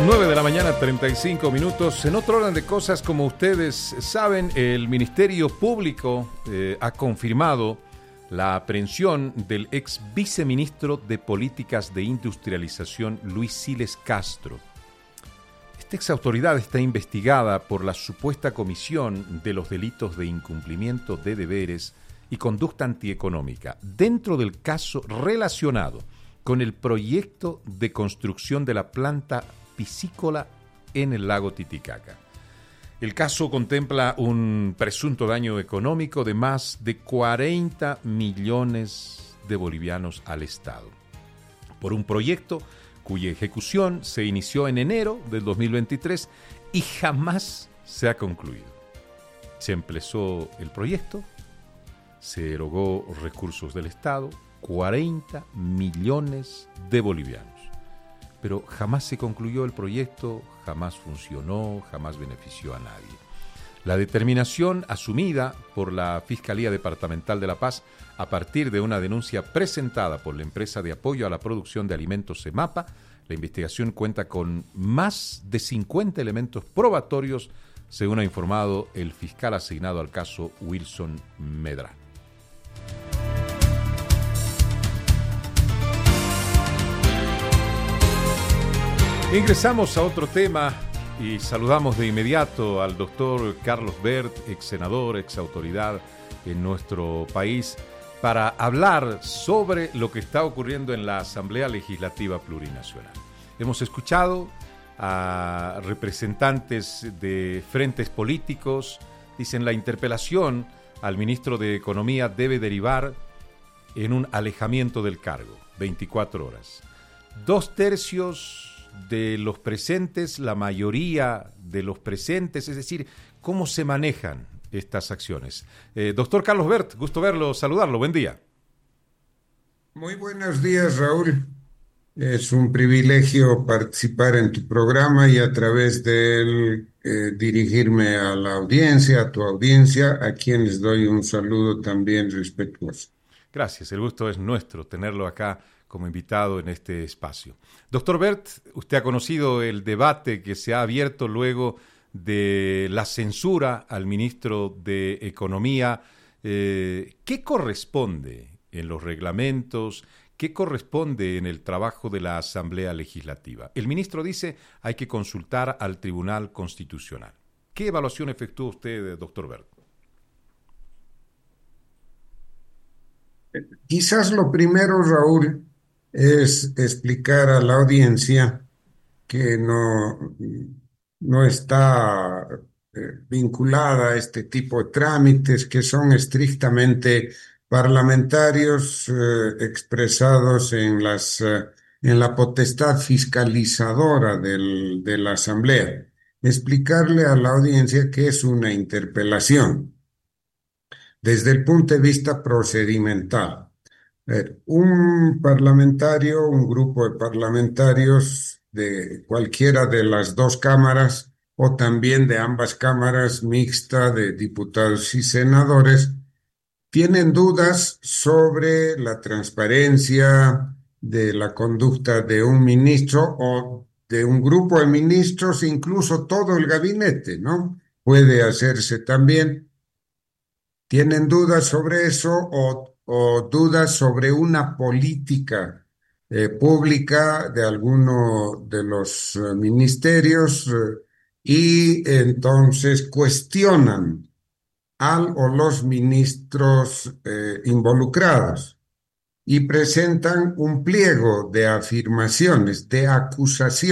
9 de la mañana, 35 minutos. En otro orden de cosas, como ustedes saben, el Ministerio Público ha confirmado la aprehensión del ex viceministro de Políticas de Industrialización, Luis Siles Castro. Esta ex autoridad está investigada por la supuesta comisión de los delitos de incumplimiento de deberes y conducta antieconómica, dentro del caso relacionado con el proyecto de construcción de la planta piscícola en el lago Titicaca. El caso contempla un presunto daño económico de más de 40 millones de bolivianos al Estado, por un proyecto cuya ejecución se inició en enero del 2023 y jamás se ha concluido. Se empezó el proyecto, se erogó recursos del Estado, 40 millones de bolivianos. Pero jamás se concluyó el proyecto, jamás funcionó, jamás benefició a nadie. La determinación asumida por la Fiscalía Departamental de La Paz a partir de una denuncia presentada por la empresa de apoyo a la producción de alimentos CEMAPA, la investigación cuenta con más de 50 elementos probatorios, según ha informado el fiscal asignado al caso, Wilson Medra. Ingresamos a otro tema y saludamos de inmediato al doctor Carlos Bert, ex senador, ex autoridad en nuestro país, para hablar sobre lo que está ocurriendo en la Asamblea Legislativa Plurinacional. Hemos escuchado a representantes de frentes políticos, dicen la interpelación al ministro de Economía debe derivar en un alejamiento del cargo, 24 horas. 2/3 de los presentes, la mayoría de los presentes, es decir, ¿cómo se manejan estas acciones? Doctor Carlos Bert, gusto verlo, saludarlo, buen día. Muy buenos días, Raúl. Es un privilegio participar en tu programa y a través de él dirigirme a la audiencia, a tu audiencia, a quienes doy un saludo también respetuoso. Gracias, el gusto es nuestro tenerlo acá como invitado en este espacio. Doctor Bert, usted ha conocido el debate que se ha abierto luego de la censura al ministro de Economía. ¿Qué corresponde en los reglamentos? ¿Qué corresponde en el trabajo de la Asamblea Legislativa? El ministro dice hay que consultar al Tribunal Constitucional. ¿Qué evaluación efectúa usted, doctor Bert? Quizás lo primero, Raúl, es explicar a la audiencia que no está vinculada a este tipo de trámites que son estrictamente parlamentarios expresados en la potestad fiscalizadora de la Asamblea. Explicarle a la audiencia que es una interpelación desde el punto de vista procedimental. Un parlamentario, un grupo de parlamentarios de cualquiera de las dos cámaras o también de ambas cámaras mixta de diputados y senadores, tienen dudas sobre la transparencia de la conducta de un ministro o de un grupo de ministros, incluso todo el gabinete, ¿no? Puede hacerse también. ¿Tienen dudas sobre eso o dudas sobre una política pública de alguno de los ministerios y entonces cuestionan al o los ministros involucrados y presentan un pliego de afirmaciones, de acusaciones?